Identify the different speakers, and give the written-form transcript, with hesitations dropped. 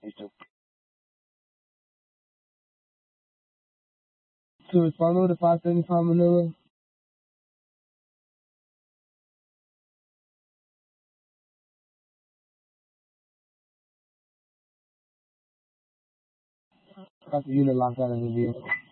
Speaker 1: You too.
Speaker 2: To follow the 575 Manila. Got the unit locked out of the vehicle.